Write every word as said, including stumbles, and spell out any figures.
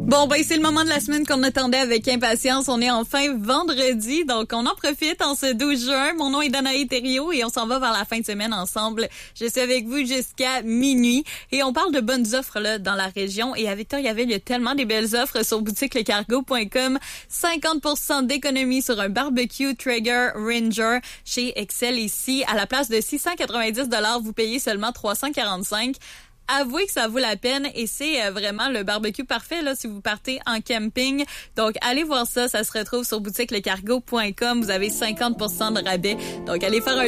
Bon, ben c'est le moment de la semaine qu'on attendait avec impatience. On est enfin vendredi, donc on en profite en ce douze juin. Mon nom est Danaï Thériault et on s'en va vers la fin de semaine ensemble. Je suis avec vous jusqu'à minuit et on parle de bonnes offres là dans la région. Et à Victoriaville, il y a tellement des belles offres sur boutique le cargo point com. cinquante pour cent d'économie sur un barbecue Traeger Ranger chez Excel ici. À la place de six cent quatre-vingt-dix dollars, vous payez seulement trois cent quarante-cinq. Avouez que ça vaut la peine et c'est euh, vraiment le barbecue parfait là si vous partez en camping. Donc allez voir ça, ça se retrouve sur boutique le cargo point com. Vous avez cinquante pour cent de rabais. Donc allez faire un